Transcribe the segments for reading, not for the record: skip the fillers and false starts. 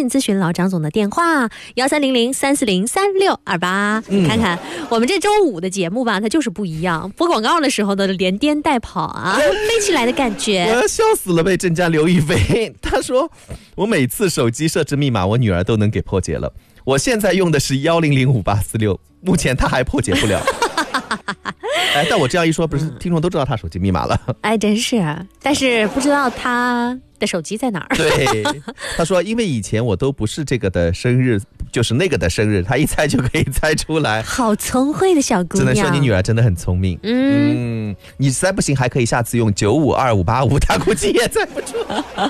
信咨询老张总的电话1300-340-3628。看看我们这周五的节目吧，它就是不一样，播广告的时候的连颠带跑啊，飞起来的感觉。 我要笑死了，被镇江刘亦菲她说，我每次手机设置密码，我女儿都能给破解了。我现在用的是100846，目前她还破解不了。但我这样一说，不是听众都知道她手机密码了？ 真是，但是不知道她的手机在哪儿。 对，她说，因为以前我都不是这个的生日，就是那个的生日，她一猜就可以猜出来。 好聪慧的小姑娘， 只能说你女儿真的很聪明。你实在不行还可以下次用952-585，她估计也猜不出。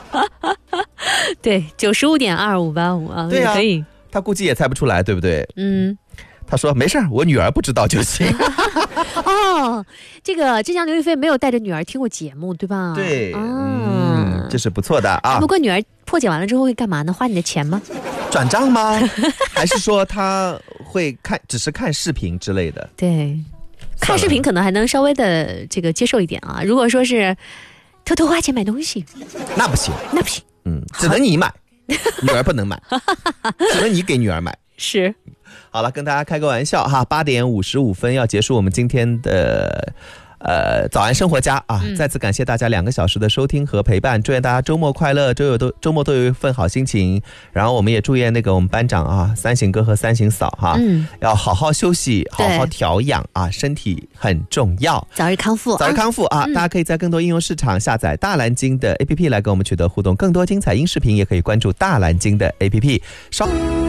对，95.2585啊，对啊，可以。 她估计也猜不出来，对不对？他说没事，我女儿不知道就行。 这个浙江刘亦菲没有带着女儿听过节目，对吧？ 对，这是不错的啊。 不过女儿破解完了之后会干嘛呢？花你的钱吗？ 转账吗？还是说她会只是看视频之类的？ 对，看视频可能还能稍微的这个接受一点啊。如果说是偷偷花钱买东西， 那不行， 那不行。 只能你买，女儿不能买，只能你给女儿买。 是。 好了，跟大家开个玩笑哈，8点55分要结束我们今天的早安生活家啊！再次感谢大家2个小时的收听和陪伴，祝愿大家周末快乐，周末都有一份好心情。然后我们也祝愿我们班长啊，三行哥和三行嫂哈，要好好休息，好好调养啊，身体很重要， 早日康复， 早日康复啊！大家可以在更多应用市场下载大蓝鲸的 APP 来跟我们取得互动，更多精彩音视频也可以关注大蓝鲸的 APP。